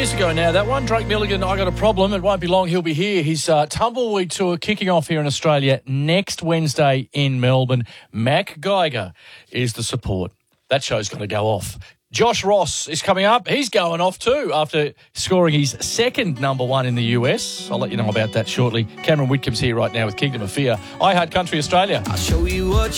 years ago now, that one. Drake Milligan, I Got a Problem. It won't be long, he'll be here. His Tumbleweed Tour kicking off here in Australia next Wednesday in Melbourne. Mac Geiger is the support. That show's going to go off. Josh Ross is coming up. He's going off too after scoring his second number one in the US. I'll let you know about that shortly. Cameron Whitcomb's here right now with Kingdom of Fear. I Heart Country Australia. I'll show you what